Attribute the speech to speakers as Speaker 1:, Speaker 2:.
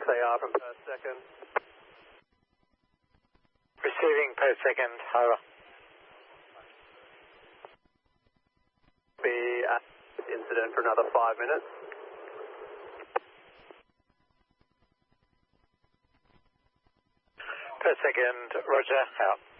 Speaker 1: AR from per second.
Speaker 2: Receiving per second, over.
Speaker 1: Be at incident for another 5 minutes.
Speaker 2: Per second, roger, out.